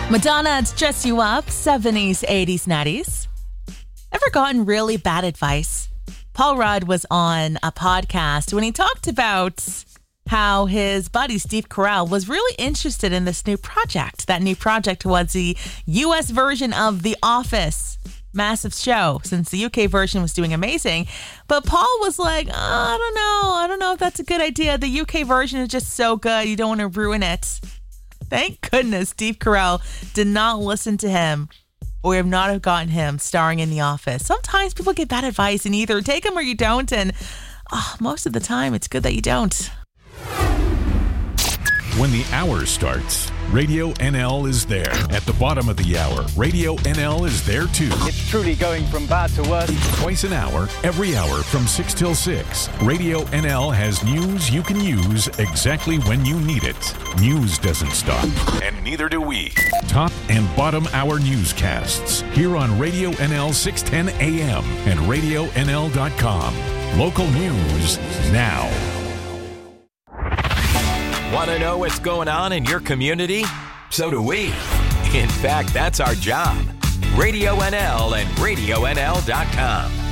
Madonna, It's Dress You Up, 70s, 80s, 90s. Ever gotten really bad advice? Paul Rudd was on a podcast when he talked about how his buddy Steve Carell was really interested in this new project. That new project was the U.S. version of The Office. Massive show, since the UK version was doing amazing. But Paul was like, I don't know if that's a good idea. The UK version is just so good. You don't want to ruin it. Thank goodness Steve Carell did not listen to him, or we have not have gotten him starring in The Office. Sometimes people get bad advice and either take them or you don't. And most of the time, it's good that you don't. When the hour starts, Radio NL is there. At the bottom of the hour, Radio NL is there too. It's truly going from bad to worse. Twice an hour, every hour from 6 till 6. Radio NL has news you can use exactly when you need it. News doesn't stop, and neither do we. Top and bottom hour newscasts here on Radio NL 610 AM and RadioNL.com. Local news now. Want to know what's going on in your community? So do we. In fact, that's our job. Radio NL and RadioNL.com.